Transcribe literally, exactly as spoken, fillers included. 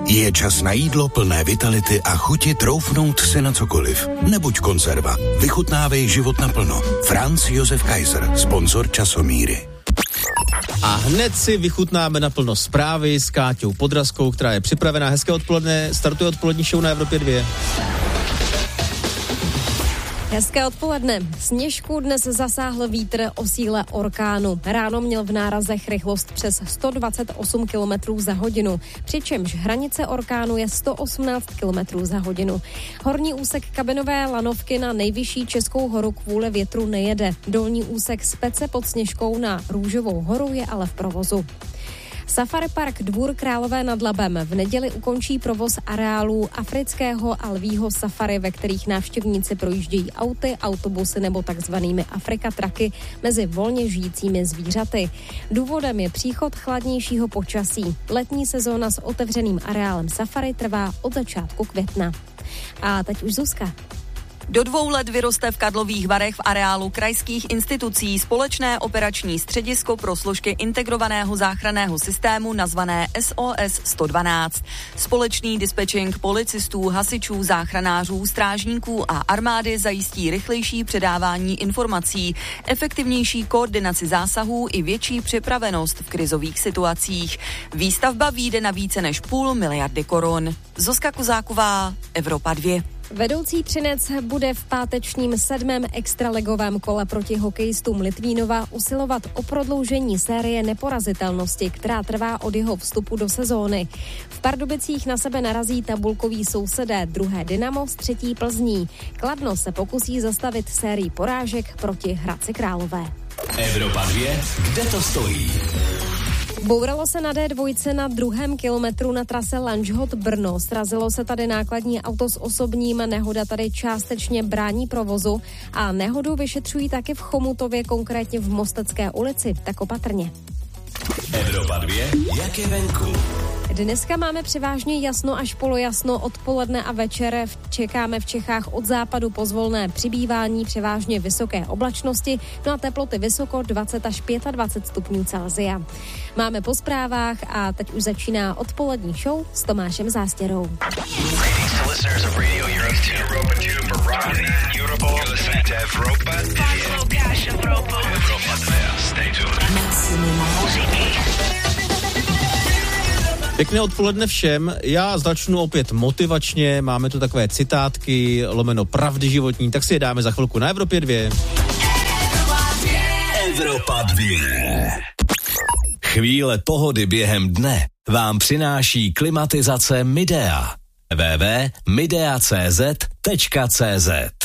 Je čas na jídlo plné vitality a chuti troufnout si na cokoliv. Nebuď konzerva. Vychutnávej život naplno. Franz Josef Kaiser, sponzor Časomíry. A hned si vychutnáme naplno zprávy s Káťou Podrazkou, která je připravená. Hezké odpoledne, startuje odpolední show na Evropě dva. Hezké odpoledne. Sněžku dnes zasáhl vítr o síle orkánu. Ráno měl v nárazech rychlost přes sto dvacet osm kilometrů za hodinu, přičemž hranice orkánu je sto osmnáct kilometrů za hodinu. Horní úsek kabinové lanovky na nejvyšší Českou horu kvůli větru nejede. Dolní úsek z Pece pod Sněžkou na Růžovou horu je ale v provozu. Safari Park Dvůr Králové nad Labem v neděli ukončí provoz areálů afrického a lvího safari, ve kterých návštěvníci projíždějí auty, autobusy nebo takzvanými Afrika traky mezi volně žijícími zvířaty. Důvodem je příchod chladnějšího počasí. Letní sezóna s otevřeným areálem safari trvá od začátku května. A teď už Zuzka. Do dvou let vyroste v Karlových Varech v areálu krajských institucí společné operační středisko pro složky integrovaného záchranného systému nazvané S O S sto dvanáct. Společný dispečing policistů, hasičů, záchranářů, strážníků a armády zajistí rychlejší předávání informací, efektivnější koordinaci zásahů i větší připravenost v krizových situacích. Výstavba vyjde na více než půl miliardy korun. Zuzka Kozáková, Evropa dva. Vedoucí Třinec bude v pátečním sedmém extraligovém kole proti hokejistům Litvínova usilovat o prodloužení série neporazitelnosti, která trvá od jeho vstupu do sezóny. V Pardubicích na sebe narazí tabulkoví sousedé, druhé Dynamo s třetí Plzní. Kladno se pokusí zastavit sérii porážek proti Hradci Králové. Evropa dva, kde to stojí? Bouralo se na D dva na druhém kilometru na trase Lanžhot-Brno. Srazilo se tady nákladní auto s osobním, nehoda tady částečně brání provozu a nehodu vyšetřují taky v Chomutově, konkrétně v Mostecké ulici, tak opatrně. Evropa dva, jak je venku? Dneska máme převážně jasno až polojasno, odpoledne a večer čekáme v Čechách od západu pozvolné přibývání, převážně vysoké oblačnosti, no a teploty vysoko dvacet až dvacet pět stupňů Celsia. Máme po zprávách a teď už začíná odpolední show s Tomášem Zástěrou. Pěkné odpoledne všem, já začnu opět motivačně, máme tu takové citátky, lomeno pravdy životní, tak si je dáme za chvilku na Evropě dva. Evropa dva. Chvíle pohody během dne vám přináší klimatizace Midea. w w w tečka midea tečka cz tečka cz